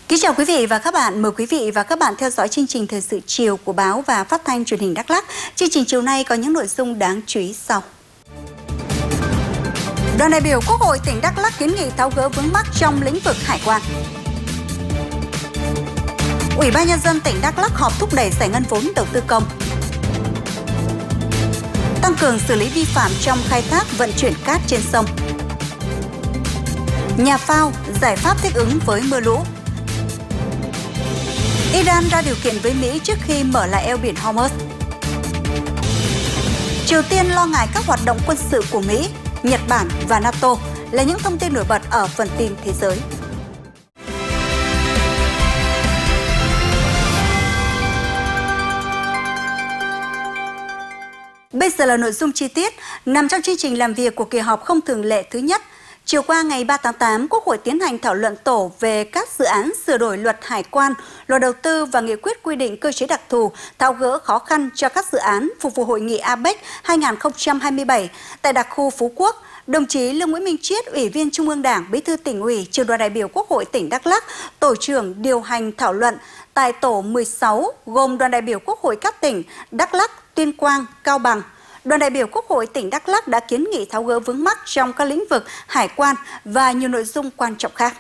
Kính chào quý vị và các bạn. Mời quý vị và các bạn theo dõi chương trình Thời sự chiều của báo và phát thanh truyền hình Đắk Lắk. Chương trình chiều nay có những nội dung đáng chú ý sau. Đoàn đại biểu Quốc hội tỉnh Đắk Lắk kiến nghị tháo gỡ vướng mắc trong lĩnh vực hải quan. Ủy ban nhân dân tỉnh Đắk Lắk họp thúc đẩy giải ngân vốn đầu tư công. Tăng cường xử lý vi phạm trong khai thác vận chuyển cát trên sông. Nhà phao giải pháp thích ứng với mưa lũ. Iran ra điều kiện với Mỹ trước khi mở lại eo biển Hormuz. Triều Tiên lo ngại các hoạt động quân sự của Mỹ, Nhật Bản và NATO là những thông tin nổi bật ở phần tin thế giới. Bây giờ là nội dung chi tiết, nằm trong chương trình làm việc của kỳ họp không thường lệ thứ nhất. Chiều qua ngày 3 tháng 8, Quốc hội tiến hành thảo luận tổ về các dự án sửa đổi luật hải quan, luật đầu tư và nghị quyết quy định cơ chế đặc thù tháo gỡ khó khăn cho các dự án phục vụ hội nghị APEC 2027 tại đặc khu Phú Quốc. Đồng chí Lương Nguyễn Minh Chiết, Ủy viên Trung ương Đảng, Bí thư Tỉnh ủy, Trưởng đoàn đại biểu Quốc hội tỉnh Đắk Lắk, tổ trưởng điều hành thảo luận tại tổ 16 gồm đoàn đại biểu Quốc hội các tỉnh Đắk Lắk, Tuyên Quang, Cao Bằng. Đoàn đại biểu Quốc hội tỉnh Đắk Lắk đã kiến nghị tháo gỡ vướng mắc trong các lĩnh vực hải quan và nhiều nội dung quan trọng khác.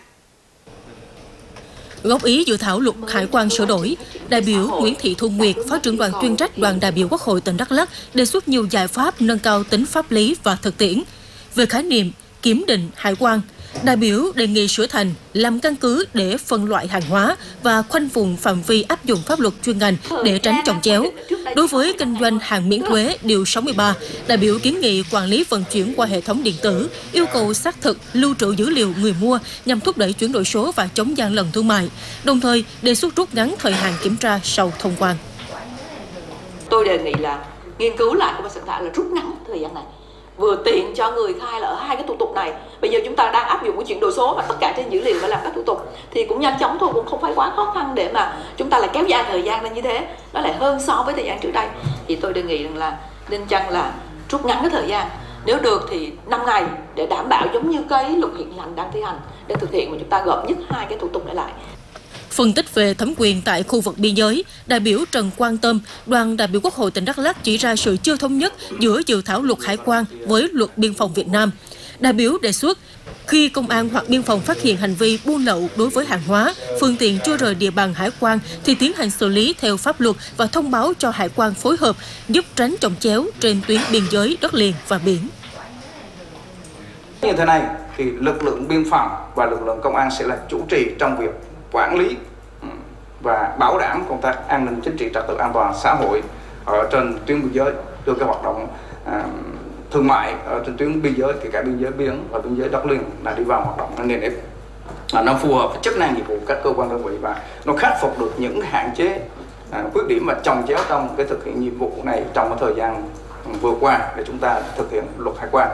Góp ý dự thảo luật hải quan sửa đổi, đại biểu Nguyễn Thị Thu Nguyệt, Phó trưởng đoàn chuyên trách đoàn đại biểu Quốc hội tỉnh Đắk Lắk đề xuất nhiều giải pháp nâng cao tính pháp lý và thực tiễn. Về khái niệm kiểm định hải quan, đại biểu đề nghị sửa thành làm căn cứ để phân loại hàng hóa và khoanh vùng phạm vi áp dụng pháp luật chuyên ngành để tránh chồng chéo. Đối với kinh doanh hàng miễn thuế, điều 63, đại biểu kiến nghị quản lý vận chuyển qua hệ thống điện tử, yêu cầu xác thực lưu trữ dữ liệu người mua nhằm thúc đẩy chuyển đổi số và chống gian lận thương mại, đồng thời đề xuất rút ngắn thời hạn kiểm tra sau thông quan. Tôi đề nghị là nghiên cứu lại của ban soạn thảo là rút ngắn thời gian này, vừa tiện cho người khai là ở hai cái thủ tục này. Bây giờ chúng ta đang áp dụng cái chuyển đổi số và tất cả trên dữ liệu phải làm các thủ tục thì cũng nhanh chóng thôi, cũng không phải quá khó khăn để mà chúng ta lại kéo dài thời gian lên như thế, nó lại hơn so với thời gian trước đây. Thì tôi đề nghị rằng là nên chăng là rút ngắn cái thời gian, nếu được thì 5 ngày để đảm bảo giống như cái luật hiện hành đang thi hành để thực hiện mà chúng ta gộp nhất hai cái thủ tục này lại. Phân tích về thẩm quyền tại khu vực biên giới, đại biểu Trần Quang Tâm, đoàn đại biểu Quốc hội tỉnh Đắk Lắk chỉ ra sự chưa thống nhất giữa dự thảo luật hải quan với luật biên phòng Việt Nam. Đại biểu đề xuất khi công an hoặc biên phòng phát hiện hành vi buôn lậu đối với hàng hóa, phương tiện chưa rời địa bàn hải quan thì tiến hành xử lý theo pháp luật và thông báo cho hải quan phối hợp, giúp tránh chồng chéo trên tuyến biên giới đất liền và biển. Như thế này thì lực lượng biên phòng và lực lượng công an sẽ là chủ trì trong việc quản lý và bảo đảm công tác an ninh chính trị, trật tự an toàn xã hội ở trên tuyến biên giới, đưa cái hoạt động thương mại ở trên tuyến biên giới, kể cả biên giới biển và biên giới đất liền là đi vào hoạt động nền ép, nó phù hợp với chức năng nhiệm vụ các cơ quan đơn vị và nó khắc phục được những hạn chế khuyết điểm và chồng chéo trong cái thực hiện nhiệm vụ này trong cái thời gian vừa qua để chúng ta thực hiện luật hải quan.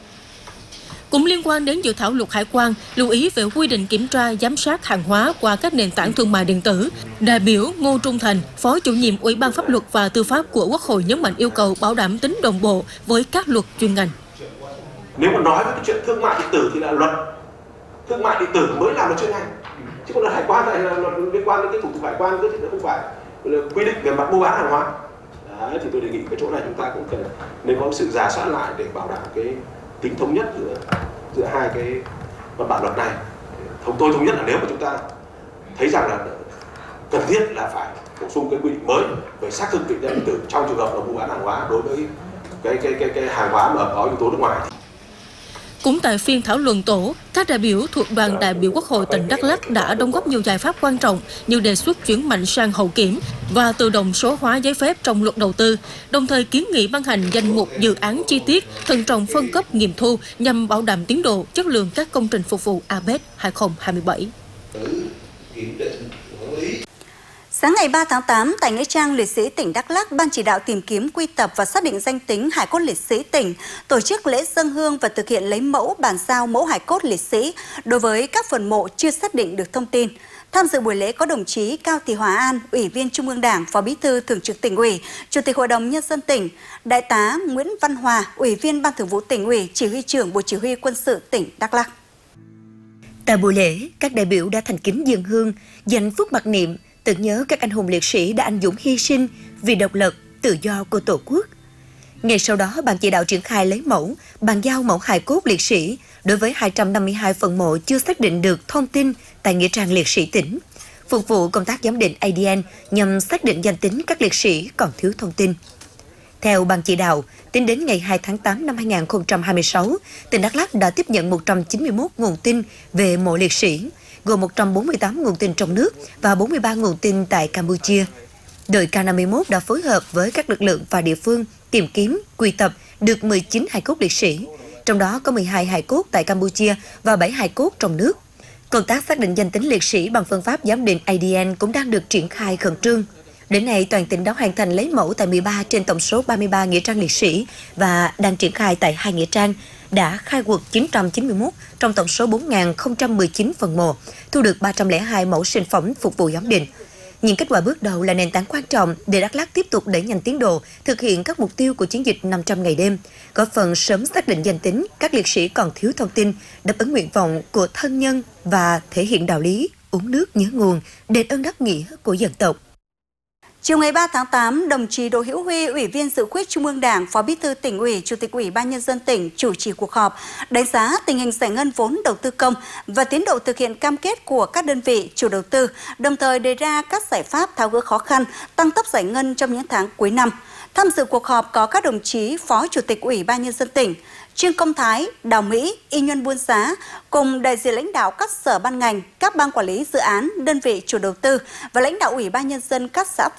Cũng liên quan đến dự thảo luật hải quan, lưu ý về quy định kiểm tra giám sát hàng hóa qua các nền tảng thương mại điện tử, đại biểu Ngô Trung Thành, Phó chủ nhiệm Ủy ban Pháp luật và Tư pháp của Quốc hội nhấn mạnh yêu cầu bảo đảm tính đồng bộ với các luật chuyên ngành. Nếu mà nói về cái chuyện thương mại điện tử thì là luật thương mại điện tử mới là luật chuyên ngành, chứ còn luật hải quan này là luật liên quan đến cái thủ tục hải quan, thì nó không phải quy định về mặt mua bán hàng hóa. Đấy, thì tôi đề nghị cái chỗ này chúng ta cũng cần nên có sự rà soát lại để bảo đảm cái tính thống nhất giữa hai cái văn bản luật này. Tôi thống nhất là nếu mà chúng ta thấy rằng là cần thiết là phải bổ sung cái quy định mới về xác thực định danh điện tử trong trường hợp là mua bán hàng hóa đối với cái hàng hóa mà có yếu tố nước ngoài. Cũng tại phiên thảo luận tổ, các đại biểu thuộc đoàn đại biểu Quốc hội tỉnh Đắk Lắk đã đóng góp nhiều giải pháp quan trọng như đề xuất chuyển mạnh sang hậu kiểm và tự động số hóa giấy phép trong luật đầu tư, đồng thời kiến nghị ban hành danh mục dự án chi tiết, thận trọng phân cấp nghiệm thu nhằm bảo đảm tiến độ, chất lượng các công trình phục vụ APEC 2027. Sáng ngày 3 tháng 8, tại Nghĩa trang liệt sĩ tỉnh Đắk Lắk, Ban chỉ đạo tìm kiếm, quy tập và xác định danh tính hài cốt liệt sĩ tỉnh tổ chức lễ dâng hương và thực hiện lấy mẫu bàn giao mẫu hài cốt liệt sĩ đối với các phần mộ chưa xác định được thông tin. Tham dự buổi lễ có đồng chí Cao Thị Hòa An, Ủy viên Trung ương Đảng, Phó Bí thư Thường trực Tỉnh ủy, Chủ tịch Hội đồng Nhân dân tỉnh, Đại tá Nguyễn Văn Hòa, Ủy viên Ban Thường vụ Tỉnh ủy, Chỉ huy trưởng Bộ Chỉ huy Quân sự tỉnh Đắk Lắk. Tại buổi lễ, các đại biểu đã thành kính dâng hương, dành phút mặc niệm, tưởng nhớ các anh hùng liệt sĩ đã anh dũng hy sinh vì độc lập, tự do của Tổ quốc. Ngay sau đó, Ban chỉ đạo triển khai lấy mẫu, bàn giao mẫu hài cốt liệt sĩ đối với 252 phần mộ chưa xác định được thông tin tại Nghĩa trang liệt sĩ tỉnh, phục vụ công tác giám định ADN nhằm xác định danh tính các liệt sĩ còn thiếu thông tin. Theo Ban chỉ đạo, tính đến ngày 2 tháng 8 năm 2026, tỉnh Đắk Lắk đã tiếp nhận 191 nguồn tin về mộ liệt sĩ, gồm 148 nguồn tin trong nước và 43 nguồn tin tại Campuchia. Đội K51 đã phối hợp với các lực lượng và địa phương tìm kiếm, quy tập được 19 hài cốt liệt sĩ, trong đó có 12 hài cốt tại Campuchia và 7 hài cốt trong nước. Công tác xác định danh tính liệt sĩ bằng phương pháp giám định ADN cũng đang được triển khai khẩn trương. Đến nay, toàn tỉnh đã hoàn thành lấy mẫu tại 13 trên tổng số 33 nghĩa trang liệt sĩ và đang triển khai tại 2 nghĩa trang, đã khai quật 991 trong tổng số 4.019 phần mộ, thu được 302 mẫu sinh phẩm phục vụ giám định. Những kết quả bước đầu là nền tảng quan trọng để Đắk Lắk tiếp tục đẩy nhanh tiến độ, thực hiện các mục tiêu của chiến dịch 500 ngày đêm, góp phần sớm xác định danh tính các liệt sĩ còn thiếu thông tin, đáp ứng nguyện vọng của thân nhân và thể hiện đạo lý uống nước nhớ nguồn, đền ơn đáp nghĩa của dân tộc. Chiều ngày 3 tháng 8, đồng chí Đỗ Hữu Huy, Ủy viên Dự khuyết Trung ương Đảng, Phó Bí thư Tỉnh ủy, Chủ tịch Ủy ban Nhân dân tỉnh chủ trì cuộc họp, đánh giá tình hình giải ngân vốn đầu tư công và tiến độ thực hiện cam kết của các đơn vị chủ đầu tư, đồng thời đề ra các giải pháp tháo gỡ khó khăn, tăng tốc giải ngân trong những tháng cuối năm. Tham dự cuộc họp có các đồng chí Phó Chủ tịch Ủy ban Nhân dân tỉnh, Trương Công Thái, Đào Mỹ, Y Nhuân Buôn Giá, cùng đại diện lãnh đạo các sở ban ngành, các ban quản lý dự án, đơn vị chủ đầu tư và lãnh đạo Ủy ban Nhân dân các xã